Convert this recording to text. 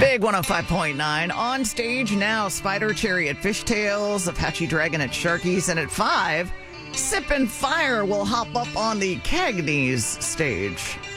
Big 105.9 on stage now. Spider Chariot Fishtails, Apache Dragon at Sharkies, and at 5, Sip and Fire will hop up on the Cagney's stage.